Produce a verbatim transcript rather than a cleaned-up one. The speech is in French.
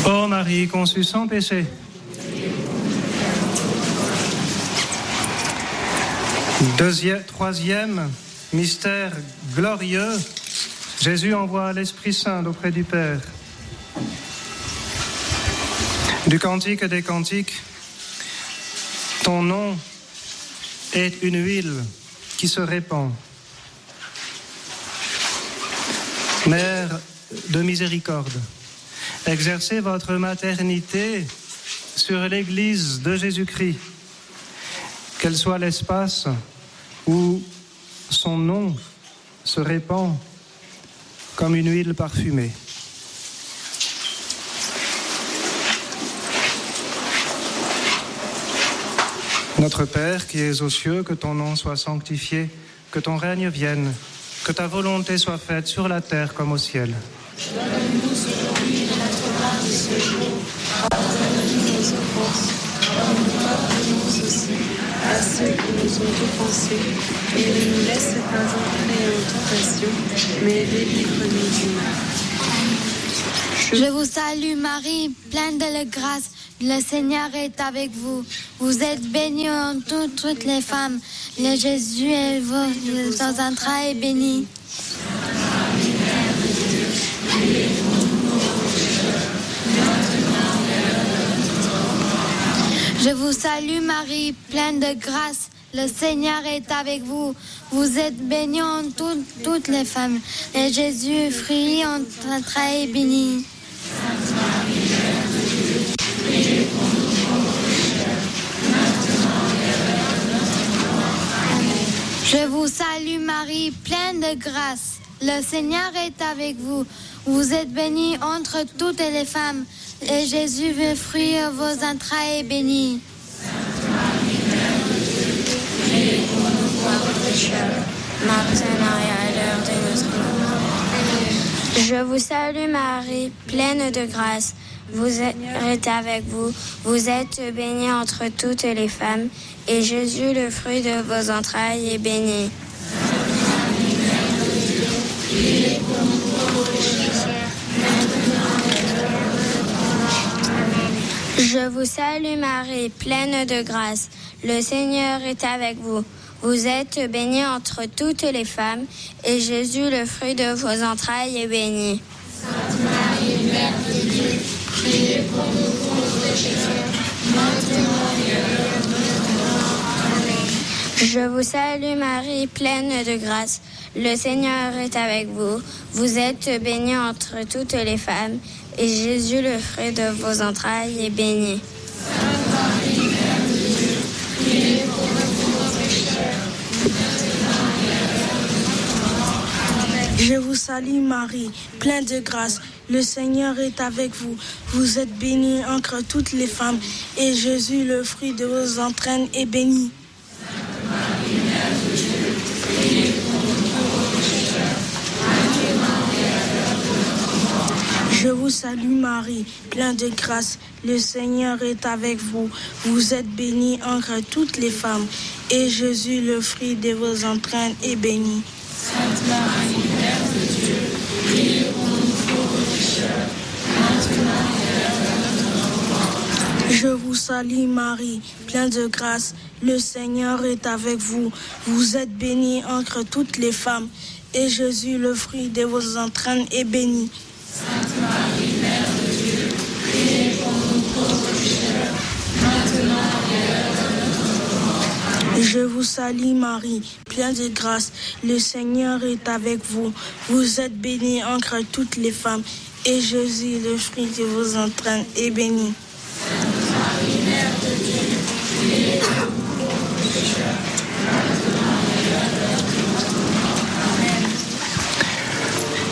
Ô Marie, conçue sans péché. Deuxième, troisième mystère glorieux, Jésus envoie l'Esprit Saint auprès du Père. Du Cantique des Cantiques, ton nom est une huile qui se répand. Mère de miséricorde, exercez votre maternité sur l'Église de Jésus-Christ, qu'elle soit l'espace où son nom se répand comme une huile parfumée. Notre Père qui es aux cieux, que ton nom soit sanctifié, que ton règne vienne, que ta volonté soit faite sur la terre comme au ciel. Donne-nous aujourd'hui notre pain de ce jour. Pardonne-nous nos offenses, comme nous pardonnons aussi à ceux qui nous ont offensés. Et ne nous laisse pas entrer en tentation, mais délivre-nous du mal. Je vous salue Marie, pleine de grâce. Le Seigneur est avec vous. Vous êtes bénie entre toutes les femmes. Le Jésus est vos, vos entrailles est béni. Je vous salue Marie, pleine de grâce. Le Seigneur est avec vous. Vous êtes bénie entre toutes, toutes les femmes. Et Jésus, fruit de vos entrailles, est béni. Sainte Marie, Mère de Dieu, priez pour nous pauvres pécheurs, maintenant et à l'heure de notre mort. Amen. Je vous salue Marie, pleine de grâce. Le Seigneur est avec vous. Vous êtes bénie entre toutes les femmes. Et Jésus, le fruit de vos entrailles, est béni. Sainte Marie, Mère de Dieu, priez pour nous pauvres pécheurs, maintenant et à l'heure de notre mort. Amen. Je vous salue Marie, pleine de grâce. Vous êtes avec vous. Vous êtes bénie entre toutes les femmes. Et Jésus, le fruit de vos entrailles, est béni. Sainte Marie, Mère de Dieu, priez pour nous pauvres pécheurs, maintenant et à l'heure de notre mort. Amen. Je vous salue Marie, pleine de grâce. Le Seigneur est avec vous. Vous êtes bénie entre toutes les femmes, et Jésus, le fruit de vos entrailles, est béni. Sainte Marie, Mère de Dieu, priez pour nous pauvres pécheurs, maintenant et à l'heure de notre mort. Amen. Je vous salue Marie, pleine de grâce. Le Seigneur est avec vous. Vous êtes bénie entre toutes les femmes, et Jésus, le fruit de vos entrailles, est béni. Sainte Marie, Mère de Dieu, priez pour nous pauvres pécheurs, maintenant et à l'heure de notre mort. Amen. Je vous salue Marie, pleine de grâce. Le Seigneur est avec vous. Vous êtes bénie entre toutes les femmes, et Jésus, le fruit de vos entrailles, est béni. Sainte Marie, Mère de Dieu, priez pour nous pauvres pécheurs, maintenant et à l'heure de notre mort. Je vous salue Marie, pleine de grâce. Le Seigneur est avec vous. Vous êtes bénie entre toutes les femmes, et Jésus, le fruit de vos entrailles, est béni. Sainte Marie, Mère de Dieu, priez pour nous pauvres pécheurs, maintenant et à l'heure de notre mort. Je vous salue Marie, pleine de grâce. Le Seigneur est avec vous. Vous êtes bénie entre toutes les femmes, et Jésus, le fruit de vos entrailles, est béni. Sainte Marie, Mère de Dieu, priez pour nous pauvres pécheurs, maintenant et à l'heure de notre mort. Amen. Je vous salue Marie, pleine de grâce. Le Seigneur est avec vous. Vous êtes bénie entre toutes les femmes, et Jésus, le fruit de vos entrailles, est béni.